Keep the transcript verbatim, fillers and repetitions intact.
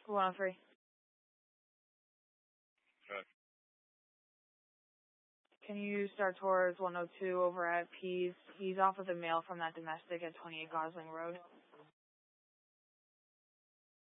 one oh three. Okay. Can you start towards one oh two over at Pease? He's off with a mail from that domestic at twenty-eight Gosling Road.